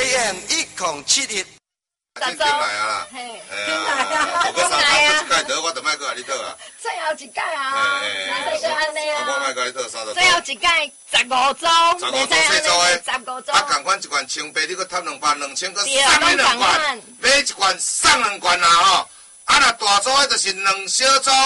AM 1071。 进来啊啦， 嘿， 我个三十一届倒，我就莫搁甲你倒啊。 最后一届啊，袂使安尼啊。 我莫甲你倒三十。 最后一届15组，袂使安尼15组。 啊，共款一罐青白，你搁摊2万2000，搁送你2罐，买一罐送2罐啦吼。啊，若大组的就是2小组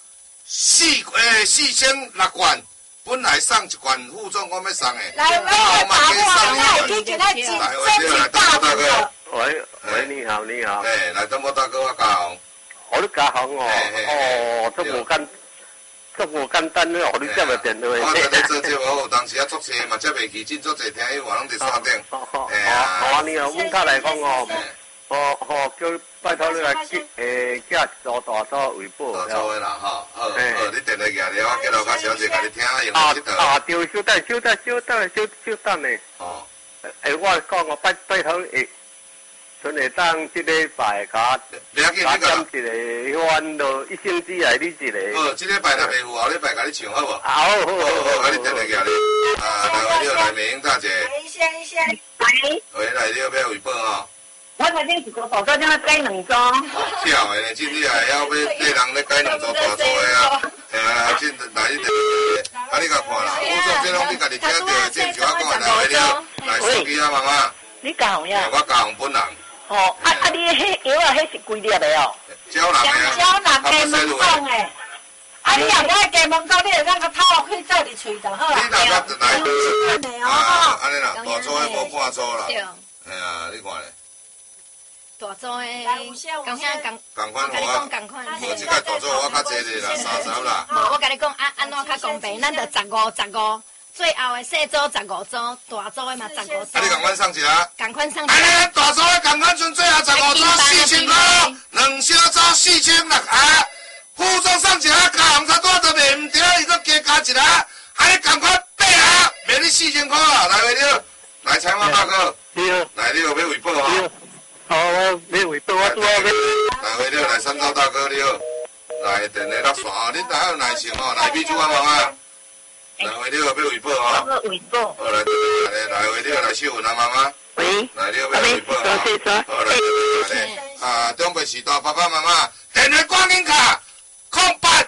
，4600罐。本来送一罐，副总我要送的。 来，我把我来去给他真是大个。 喂，你好，你好。 哎，来，等我大哥我嘉宏。 我你嘉宏哦，这无简单了，互你接个电话。 我在咧做节目，当时啊做车嘛接袂起，真做侪听友话拢伫山顶。哎呀， 好啊，你好，阮较来讲哦，叫拜托你来寄一组大组维保。 大组的啦，吼，好，你电话举了，我叫老家小姐甲你听用这套。 对，稍等呢。 哦。 我讲我拜托剩下当即礼拜甲减一个，阮就1星期来你一个。 好，即礼拜若袂赴，后礼拜甲你唱好无？ 好， 甲你电话举咧。啊，来你好，来美英大姐。 先， 喂，来你要维保吼。 我头先一个大组，怎啊改2组？ 跳的呢，今日还要缀人咧改2组大组的啊。来，进来你电话。啊，你甲看啦，副总这拢你家己听到的，这就我讲的来你好，来手机啊，妈妈。 你讲呀？ 我嘉宏本人。 哦，你迄药啊，迄是几粒的哦？ 胶囊的。 胶囊加门讲诶。你若买加门讲，你就让个头去做伫喙就好啊。 你若甲来，安尼啦，大组的无半组啦。 对。 哎呀，你看咧。 大组的， 共款我，无即个大组我较济咧啦，30啦。 无，我甲你讲，安怎较公平？咱就15，最后的小组15组，大组的嘛15组。 你共款送一下。 共款送。 哎，大组的共款剩最后15组4000块，2小组4600啊。副总送一下，嘉宏差多都卖唔掉，伊搁加一下，安尼共款8下，卖你4000块啊！来喂了，来采访大哥。来你有要维保啊？ 好，我要维保，我拄好要。 来喂了，来三招大哥你好。来电话落线哦，恁大家有耐心哦，来秘书啊妈妈。来喂了，要维保哦。 要维保。 好来，来喂了，来秀文啊妈妈。 喂。 来了要维保哦。好来，啊，中北时代爸爸妈妈，电话光阴卡080081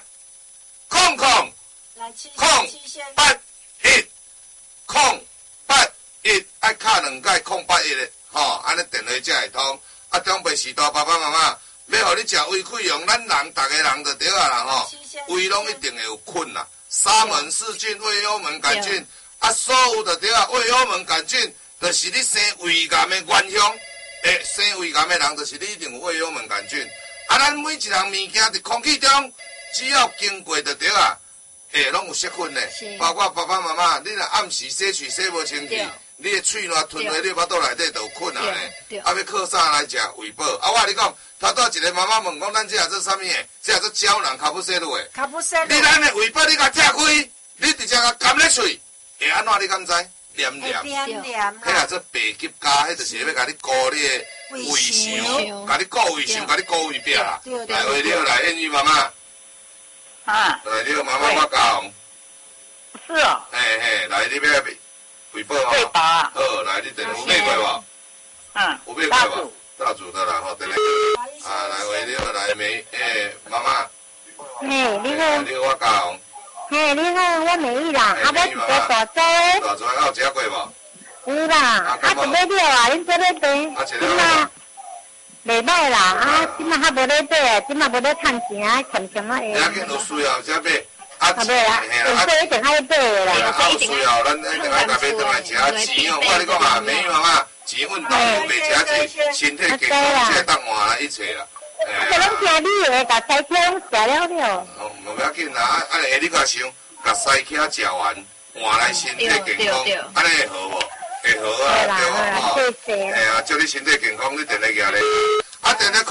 爱卡2届081的，吼，安尼电话才会通。啊，中北时代爸爸妈妈，要互你食胃溃疡，咱人逐个人就对啊啦，吼，胃拢一定会有菌啦，沙门氏菌、胃幽门杆菌，啊，所有就对啊，胃幽门杆菌，就是你生胃癌的原凶。生胃癌的人，就是你一定有胃幽门杆菌。啊，咱每一样物件伫空气中，只要经过就对啊，拢有细菌的，包括爸爸妈妈，你若暗时洗喙洗无清气。你的喙烂吞落你腹肚内底就有菌啊咧，啊要靠啥来食维保？啊我甲你讲，头拄一个妈妈问讲，咱这也做啥物诶？这也做胶囊卡布西露诶。卡布西露。你咱的维保你甲拆开，你直接甲含咧喙，会安怎你敢知？黏黏。迄若做白吉加，迄就是要甲你顾你的胃肠，甲你顾胃肠，甲你顾胃壁啦。来为了来艳遇妈妈。 啊。 来了妈妈我嘉宏。 是哦。 嘿，来你要维保哦。 对吧？ 好，来你电话有买过无？有买过无？大主的啦，吼，等下。啊，来为了来美，妈妈。 嘿，你好。 你好，我嘉宏。 嘿，你好，我美玉啦，我一个大组。 大组有食过无？ 有啦，准备了啊，恁做咧做？今仔袂歹啦，今仔较无咧买，今仔无咧趁钱啊，欠欠啊。 要紧有需要才买。 对啦，有需一定爱买啦。 有需要，咱一定爱甲买倒来食钱哦。我跟你讲啊，美玉妈妈，钱稳当有袂食钱，身体健康，才当换来一切啦。 咱听你的，甲菜车拢食了了。 无要紧啦，下你甲想，甲西茄食完，换来身体健康，安尼会好无？会好啊，对无？谢谢。哎呀，祝你身体健康，你电话举咧。啊，电话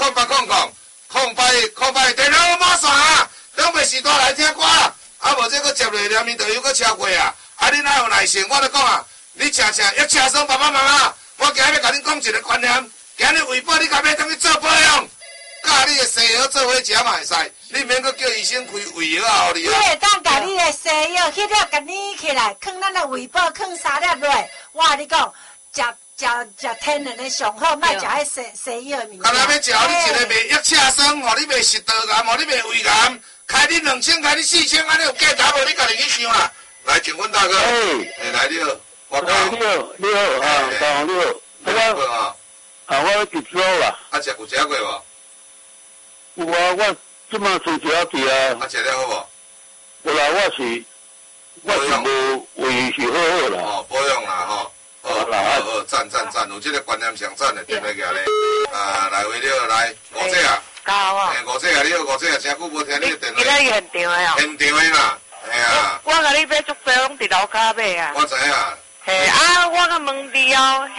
0800电话马上啊！两袂时代来听歌啦，啊无这个接落连面就又搁超过啊！啊，你哪有耐心？我咧讲啊，你要请上爸爸妈妈，我今日要甲恁讲一个观念，今日维保你甲要当去做保养。甲你的西药做伙食嘛会使，你免阁叫医生开胃药啊，互你。你会当甲你的西药，迄个甲捏起来，放咱的胃宝，放3粒落。我甲你讲，食食天然的上好，莫食迄西药的物件。 干那要食，你一个卖药车霜，吼，你卖食道癌，吼，你卖胃癌，开你2000，开你4000，安尼有价值无？你家己去想啦。来，请问大哥。来你好，我讲。 你好，大王你好。我几周啦？ 有食过无？ 有啊，我即马出食去啊。 食了好无？ 有啦，我是无胃是好好啦。 哦，保养啦吼。好，赞，有这个观念上赞的，点来个咧。来为了来5姐啊。 好啊。 5姐啊，你好5姐啊，真久无听你的电话。 你咧现场的哦。 现场的啦，嘿啊。 我甲你买足多，拢伫楼骹买啊。 我知影。 嘿我甲问你哦，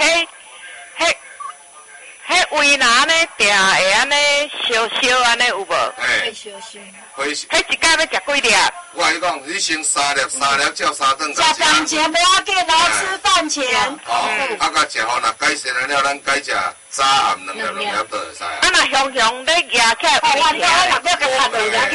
迄胃若安尼定会安尼烧安尼有无？ 会烧。 迄一摆要食几粒？ 我跟你讲，你先3粒照3顿。 食饭前不要紧哦，吃饭前。 甲食好，若改善了，咱改食早暗2粒都会使啊。 若雄咧压起来， 我6粒甲拍落去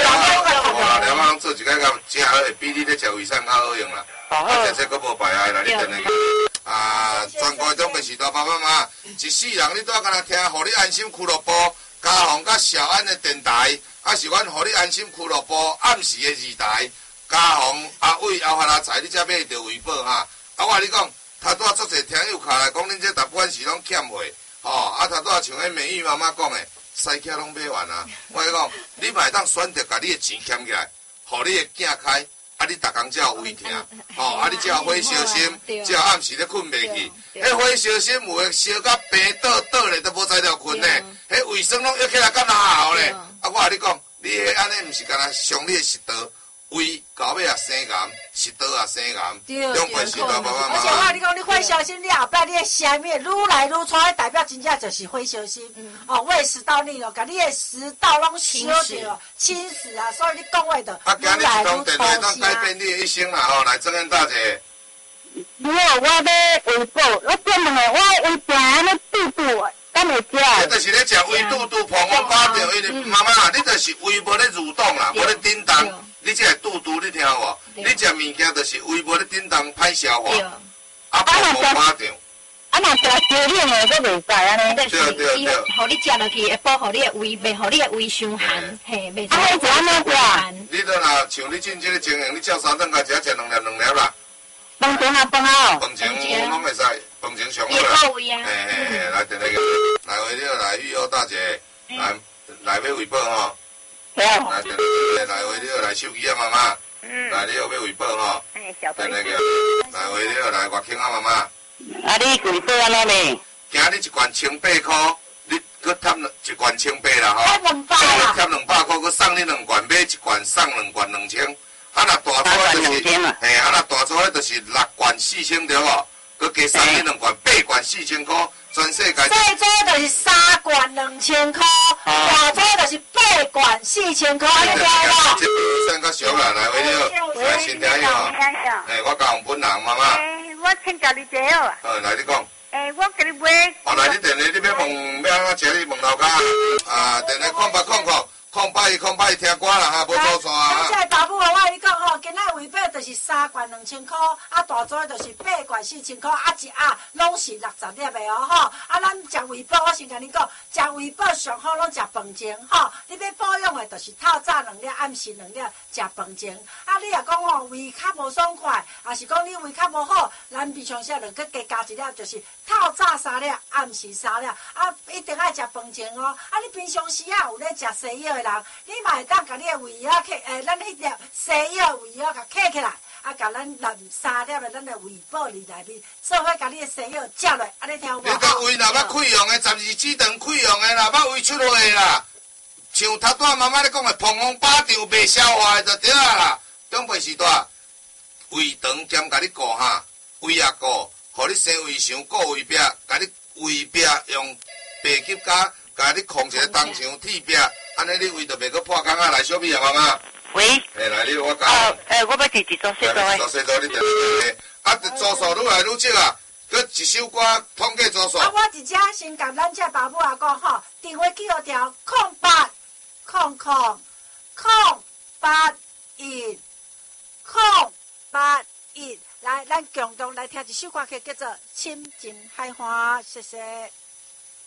5粒啊，做一摆较正好，会比你咧食胃散较好用啦。这佫无排害啦，你等下。全国中北时代爸爸妈妈，一世人你都要干那听，互你安心俱乐部、嘉宏甲小安的电台，是阮互你安心俱乐部暗时的2台，嘉宏、阿伟、阿发阿财，你才买着维保哈。我甲你讲，头拄仔足侪听友卡来讲，恁这大部分是拢欠货，头拄仔像迄美玉妈妈讲的，西客拢买完啊。我甲你讲，你嘛会当选择甲你的钱欠起来，互你的囝开。你逐工才有胃疼，你才有火烧心，才有暗时咧困袂去。迄火烧心有诶烧到病倒咧都无才了困咧，迄胃酸拢约起来敢若好咧。我甲你讲，你迄安尼毋是干那伤你诶食道，胃到尾也生癌，食道也生癌，两辈时代爸爸妈妈。 而且我甲你讲，你火烧心，你后摆你诶下面愈来愈粗，代表真正就是火烧心。胃食道逆流，甲你诶食道拢烧着，侵蚀啊，所以你讲话就愈来愈粗当改变你的一生啦吼！来，郑恩大姐。 你好，我要胃补，我这两个我胃病安尼肚肚，敢会食？ 你就是咧食胃肚肚膀胱巴掉，因为妈妈，你就是胃无咧蠕动啦，无咧叮当。你这肚肚你听无？你食物件就是胃无咧叮当，歹消化，膀胱巴掉。 若食烧冷的，佫袂使安尼。 对。 互你食落去，会保护你的胃，袂互你的胃伤寒，嘿，袂使。 是安怎食？ 你都若像你进这个情形，你照3顿甲食2粒啦。 饭前啊，饭后。 饭前拢会使，饭前上好啦。 也够胃啊。 来，等那个，来为了来玉欧大姐，来要胃保吼。来，等来为了来手机啊妈妈。来你要胃保吼。等那个，来为了来月庆啊妈妈。 你胃保安怎呢？ 今日一罐1,800块，你搁贴一罐1,800啦吼。 贴 200块，搁送你2罐，买1罐送2罐2000。若大粗就是，若大粗迄就是6罐4000对无？搁加送你2罐8罐4000块，全世界。 细组就是3罐2000块，大组就是8罐4000块，你听无？ 这算较俗啦，来为了来先听伊吼。我教红本人妈妈。 我请教你一下啊。 来你讲。 我给你买。 来你电话你要问要安怎食？你问楼骹。电话081082听歌啦哈，无错错啊。 即个大母我跟你讲吼，今仔胃保就是3罐2000块，大组就是8罐4000块，一盒拢是60粒的哦吼。咱食胃保，我先甲你讲，食胃保上好拢食饭前吼。你要保养的，就是透早2粒，暗时2粒，食饭前。你若讲吼胃较无爽快，也是讲你胃较无好，咱平常时两个加1粒，就是透早3粒，暗时3粒。一定爱食饭前哦。你平常时有咧食西药的人，你嘛会当甲你的胃药咱迄粒西药胃药甲揢起来，甲咱3粒的咱的胃保里内面，做伙甲你的西药食落，安尼听有无？ 你个胃若捌溃疡的，12指肠溃疡的啦，捌胃出血啦，像头拄仔妈妈咧讲的，膀胱巴丈袂消化的就对啦。中辈时代，胃肠兼甲你顾哈，胃也顾，互你生胃肠顾胃壁，甲你胃壁用白吉甲甲你控一个东墙铁壁，安尼你胃就袂阁破缸啊！来，小米啊，妈妈。 喂。 来你我讲。 我要直直做细做诶。 做细做你定做数愈来愈少啊！佮一首歌统计做数。 我一只先甲咱这爸母仔讲吼，电话记号条0800081081。 来，咱共同来听一首歌曲，叫做《亲情海花》，谢谢。